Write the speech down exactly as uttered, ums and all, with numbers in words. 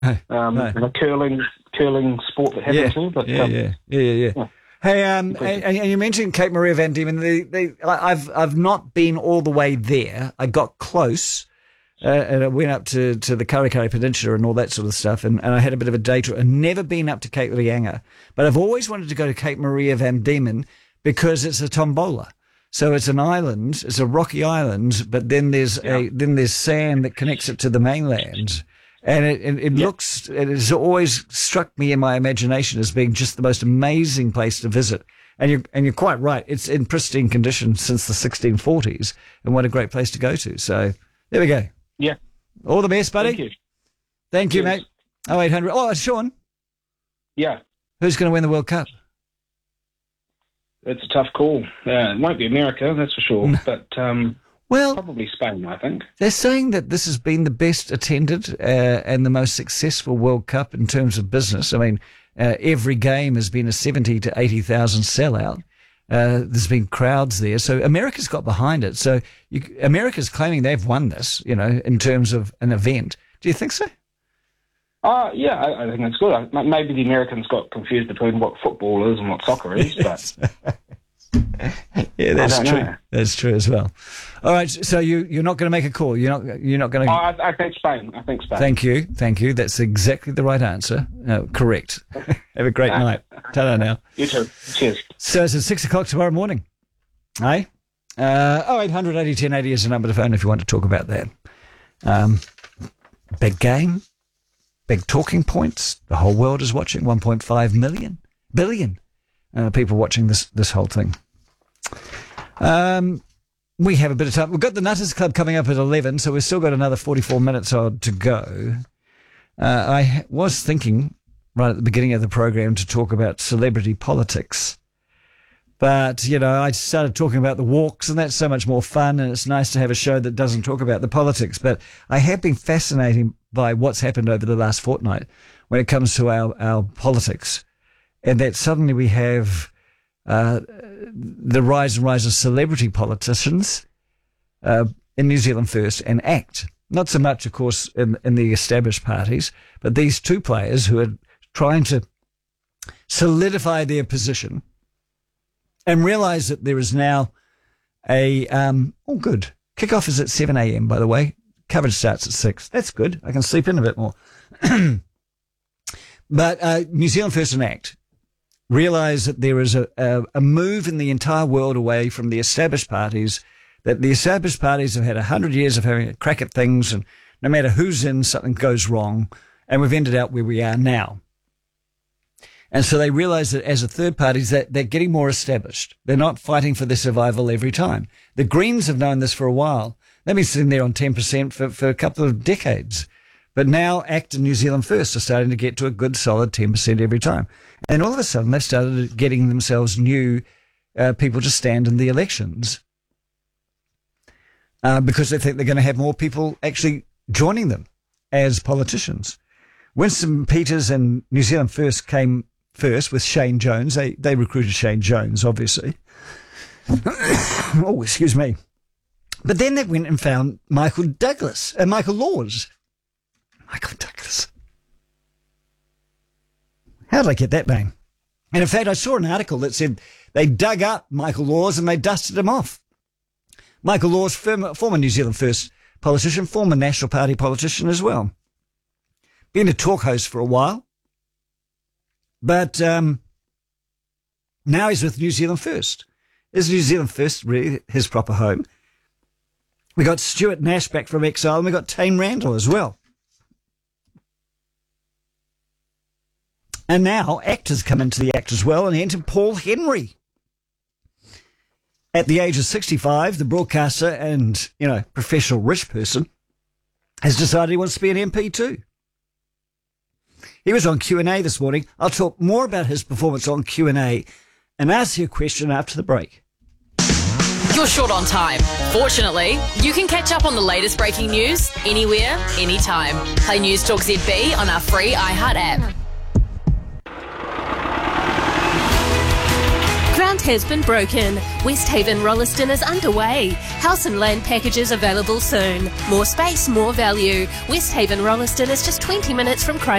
um, no. and a curling curling sport that happens Yeah, here. But, yeah, um, yeah, yeah, yeah, yeah. yeah. Hey, um, and, and you mentioned Cape Maria Van Diemen. They, they, I've, I've not been all the way there. I got close, uh, and I went up to, to the Karakari Peninsula and all that sort of stuff, and, and I had a bit of a day tour. I've never been up to Cape Reinga, but I've always wanted to go to Cape Maria Van Diemen because it's a tombola. So it's an island, it's a rocky island, but then there's Yeah. a then there's sand that connects it to the mainland. And it, it, it Yeah. looks, it has always struck me in my imagination as being just the most amazing place to visit. And you're, and you're quite right. It's in pristine condition since the sixteen forties. And what a great place to go to. So there we go. Yeah. All the best, buddy. Thank you. Thank you, Cheers. mate. oh eight hundred. Oh, Sean, Yeah. who's going to win the World Cup? It's a tough call. Uh, it won't be America, that's for sure. But um, Well, probably Spain, I think. they're saying that this has been the best attended uh, and the most successful World Cup in terms of business. I mean, uh, every game has been a seventy to eighty thousand sellout. Uh, there's been crowds there. So America's got behind it. So you, America's claiming they've won this, you know, in terms of an event. Do you think so? Uh, yeah, I, I think that's good. I, maybe the Americans got confused between what football is and what soccer is, but Yeah, that's I don't true. know. That's true as well. All right, so you you're not going to make a call. You're not you're not going oh, to. I, I think Spain. I think Spain. Thank you, thank you. That's exactly the right answer. Uh, correct. Have a great night. Ta-da now. You too. Cheers. So it's at six o'clock tomorrow morning. Hey? Uh, oh, eight hundred eighty ten eighty is the number to phone if you want to talk about that. Um, big game, big talking points. The whole world is watching. one point five million, billion uh, people watching this, this whole thing. Um, we have a bit of time. We've got the Nutters Club coming up at eleven, so we've still got another forty-four minutes odd to go. Uh, I was thinking right at the beginning of the program to talk about celebrity politics. But, you know, I started talking about the walks, and that's so much more fun, and it's nice to have a show that doesn't talk about the politics. But I have been fascinated by what's happened over the last fortnight when it comes to our, our politics, and that suddenly we have uh, the rise and rise of celebrity politicians uh, in New Zealand First and ACT. Not so much, of course, in, in the established parties, but these two players who are trying to solidify their position and realise that there is now a, um, oh, good. Kickoff is at seven a.m., by the way. Coverage starts at six. That's good. I can sleep in a bit more. But uh, New Zealand First and ACT realise that there is a, a, a move in the entire world away from the established parties, that the established parties have had a hundred years of having a crack at things, and no matter who's in, something goes wrong, and we've ended up where we are now. And so they realise that as a third party, that they're getting more established. They're not fighting for their survival every time. The Greens have known this for a while. They've been sitting there on ten percent for, for a couple of decades. But now ACT and New Zealand First are starting to get to a good solid ten percent every time. And all of a sudden they've started getting themselves new uh, people to stand in the elections uh, because they think they're going to have more people actually joining them as politicians. Winston Peters and New Zealand First came first with Shane Jones. They they recruited Shane Jones, obviously. Oh, excuse me. But then they went and found Michael Douglas, uh, Michael Laws. Michael Douglas. How did I get that name? And in fact, I saw an article that said they dug up Michael Laws and they dusted him off. Michael Laws, former, former New Zealand First politician, former National Party politician as well. Been a talk host for a while. But um, now he's with New Zealand First. Is New Zealand First really his proper home? We got Stuart Nash back from exile, and we got Tane Randall as well. And now actors come into the act as well, and enter Paul Henry. At the age of sixty-five, the broadcaster and, you know, professional rich person has decided he wants to be an M P too. He was on Q and A this morning. I'll talk more about his performance on Q and A and ask you a question after the break. You're short on time. Fortunately, you can catch up on the latest breaking news anywhere, anytime. Play News Talk Z B on our free iHeart app. ground has been broken. Westhaven Rolleston is underway. House and land packages available soon. More space, more value. Westhaven Rolleston is just twenty minutes from Christchurch.